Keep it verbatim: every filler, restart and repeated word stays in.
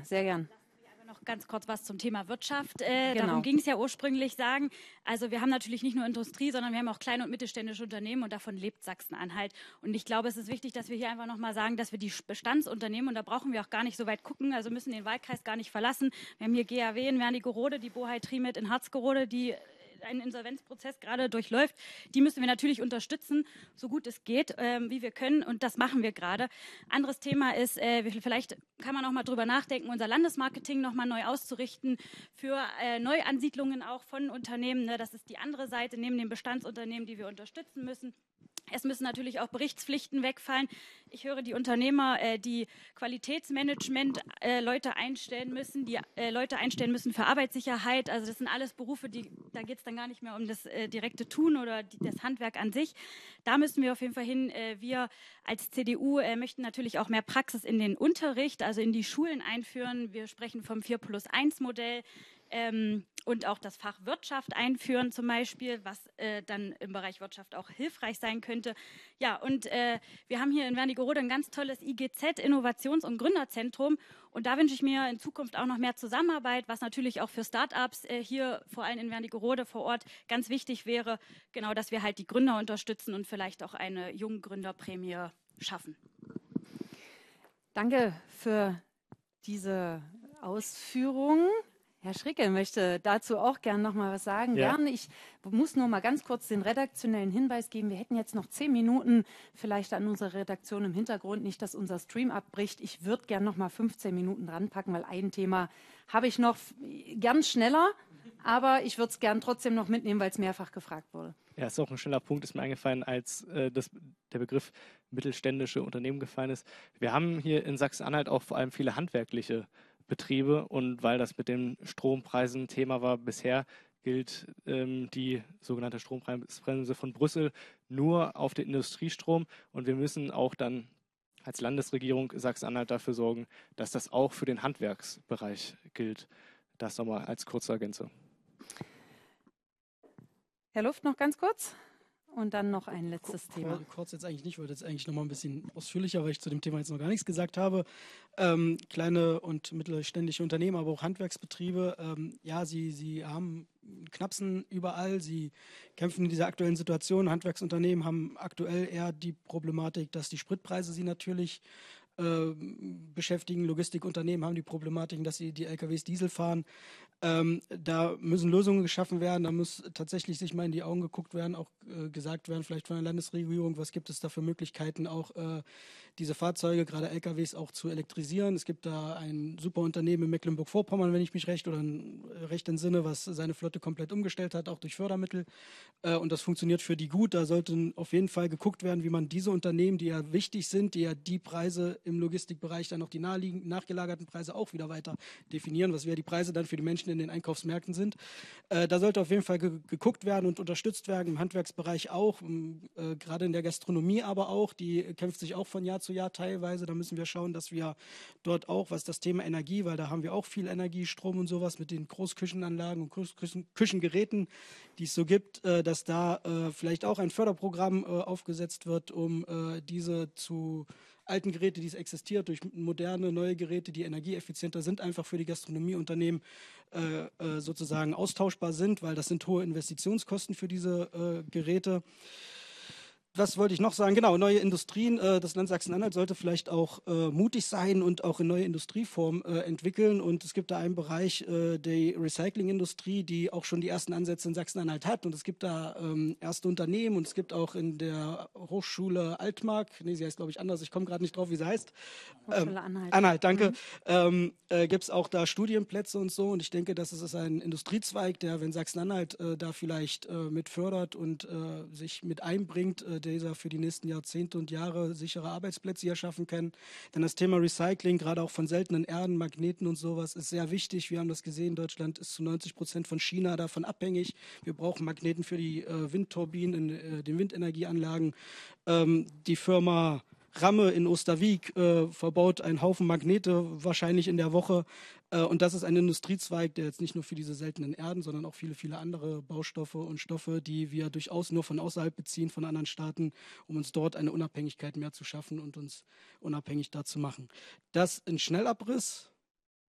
sehr gern. Noch ganz kurz was zum Thema Wirtschaft. Äh, Genau. Darum ging es ja ursprünglich sagen. Also wir haben natürlich nicht nur Industrie, sondern wir haben auch kleine und mittelständische Unternehmen und davon lebt Sachsen-Anhalt. Und ich glaube, es ist wichtig, dass wir hier einfach nochmal sagen, dass wir die Bestandsunternehmen, und da brauchen wir auch gar nicht so weit gucken, also müssen den Wahlkreis gar nicht verlassen. Wir haben hier G A W in Wernigerode, die Bohai Trimet in Harzgerode, die einen Insolvenzprozess gerade durchläuft, die müssen wir natürlich unterstützen, so gut es geht, ähm, wie wir können, und das machen wir gerade. Anderes Thema ist, äh, vielleicht kann man auch mal drüber nachdenken, unser Landesmarketing noch mal neu auszurichten für äh, Neuansiedlungen auch von Unternehmen. Ne? Das ist die andere Seite, neben den Bestandsunternehmen, die wir unterstützen müssen. Es müssen natürlich auch Berichtspflichten wegfallen. Ich höre die Unternehmer, äh, die Qualitätsmanagement äh, Leute einstellen müssen, die äh, Leute einstellen müssen für Arbeitssicherheit. Also das sind alles Berufe, die, da geht es dann gar nicht mehr um das äh, direkte Tun oder die, das Handwerk an sich. Da müssen wir auf jeden Fall hin. Äh, wir als C D U äh, möchten natürlich auch mehr Praxis in den Unterricht, also in die Schulen einführen. Wir sprechen vom vier plus eins Modell. Ähm, und auch das Fach Wirtschaft einführen zum Beispiel, was äh, dann im Bereich Wirtschaft auch hilfreich sein könnte. Ja, und äh, wir haben hier in Wernigerode ein ganz tolles I G Z, Innovations- und Gründerzentrum, und da wünsche ich mir in Zukunft auch noch mehr Zusammenarbeit, was natürlich auch für Start-ups äh, hier, vor allem in Wernigerode vor Ort, ganz wichtig wäre, genau, dass wir halt die Gründer unterstützen und vielleicht auch eine Junggründerprämie schaffen. Danke für diese Ausführungen. Herr Schricke möchte dazu auch gern noch mal was sagen. Ja. Gern. Ich muss nur mal ganz kurz den redaktionellen Hinweis geben. Wir hätten jetzt noch zehn Minuten vielleicht an unserer Redaktion im Hintergrund, nicht, dass unser Stream abbricht. Ich würde gern noch mal fünfzehn Minuten ranpacken, weil ein Thema habe ich noch gern schneller, aber ich würde es gern trotzdem noch mitnehmen, weil es mehrfach gefragt wurde. Ja, ist auch ein schneller Punkt, ist mir eingefallen, als äh, das, der Begriff mittelständische Unternehmen gefallen ist. Wir haben hier in Sachsen-Anhalt auch vor allem viele handwerkliche Betriebe, und weil das mit den Strompreisen Thema war bisher, gilt ähm, die sogenannte Strompreisbremse von Brüssel nur auf den Industriestrom, und wir müssen auch dann als Landesregierung Sachsen-Anhalt dafür sorgen, dass das auch für den Handwerksbereich gilt. Das nochmal als kurze Ergänzung. Herr Luft, noch ganz kurz. Und dann noch ein letztes Kur Thema. Kurz jetzt eigentlich nicht, ich wollte jetzt eigentlich noch mal ein bisschen ausführlicher, weil ich zu dem Thema jetzt noch gar nichts gesagt habe. Ähm, kleine und mittelständische Unternehmen, aber auch Handwerksbetriebe, ähm, ja, sie, sie haben Knapsen überall, sie kämpfen in dieser aktuellen Situation. Handwerksunternehmen haben aktuell eher die Problematik, dass die Spritpreise sie natürlich äh, beschäftigen. Logistikunternehmen haben die Problematik, dass sie die L K Ws Diesel fahren. Ähm, da müssen Lösungen geschaffen werden, da muss tatsächlich sich mal in die Augen geguckt werden, auch äh, gesagt werden, vielleicht von der Landesregierung, was gibt es da für Möglichkeiten, auch äh, diese Fahrzeuge, gerade L K Ws, auch zu elektrisieren. Es gibt da ein super Unternehmen in Mecklenburg-Vorpommern, wenn ich mich recht oder recht entsinne, was seine Flotte komplett umgestellt hat, auch durch Fördermittel. Äh, und das funktioniert für die gut. Da sollte auf jeden Fall geguckt werden, wie man diese Unternehmen, die ja wichtig sind, die ja die Preise im Logistikbereich, dann noch die naheliegenden, nachgelagerten Preise auch wieder weiter definieren, was wäre die Preise dann für die Menschen in den Einkaufsmärkten sind. Äh, da sollte auf jeden Fall ge geguckt werden und unterstützt werden, im Handwerksbereich auch, äh, gerade in der Gastronomie aber auch, die kämpft sich auch von Jahr zu Jahr teilweise. Da müssen wir schauen, dass wir dort auch, was das Thema Energie, weil da haben wir auch viel Energie, Strom und sowas mit den Großküchenanlagen und Großküchen Küchengeräten, die es so gibt, äh, dass da äh, vielleicht auch ein Förderprogramm äh, aufgesetzt wird, um äh, diese zu alten Geräte, die es existiert, durch moderne, neue Geräte, die energieeffizienter sind, einfach für die Gastronomieunternehmen äh, äh, sozusagen austauschbar sind, weil das sind hohe Investitionskosten für diese äh, Geräte. Was wollte ich noch sagen? Genau, neue Industrien. Äh, das Land Sachsen-Anhalt sollte vielleicht auch äh, mutig sein und auch in neue Industrieformen äh, entwickeln. Und es gibt da einen Bereich, äh, die Recyclingindustrie, die auch schon die ersten Ansätze in Sachsen-Anhalt hat. Und es gibt da ähm, erste Unternehmen, und es gibt auch in der Hochschule Altmark, nee, sie heißt glaube ich anders, ich komme gerade nicht drauf, wie sie heißt. Hochschule Ähm, Anhalt. Anhalt, danke. Mhm. Ähm, äh, gibt es auch da Studienplätze und so. Und ich denke, das ist ein Industriezweig, der, wenn Sachsen-Anhalt äh, da vielleicht äh, mit fördert und äh, sich mit einbringt, äh, dieser für die nächsten Jahrzehnte und Jahre sichere Arbeitsplätze hier schaffen kann. Denn das Thema Recycling, gerade auch von seltenen Erden, Magneten und sowas, ist sehr wichtig. Wir haben das gesehen, Deutschland ist zu neunzig Prozent von China davon abhängig. Wir brauchen Magneten für die äh, Windturbinen in äh, den Windenergieanlagen. Ähm, die Firma Ramme in Osterwieck äh, verbaut einen Haufen Magnete, wahrscheinlich in der Woche. Äh, und das ist ein Industriezweig, der jetzt nicht nur für diese seltenen Erden, sondern auch viele, viele andere Baustoffe und Stoffe, die wir durchaus nur von außerhalb beziehen, von anderen Staaten, um uns dort eine Unabhängigkeit mehr zu schaffen und uns unabhängig da zu machen. Das in Schnellabriss.